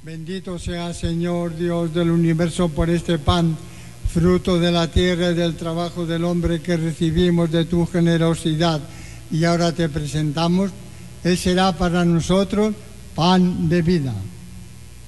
Bendito sea, Señor Dios del universo, por este pan, fruto de la tierra y del trabajo del hombre que recibimos de tu generosidad y ahora te presentamos. Él será para nosotros pan de vida.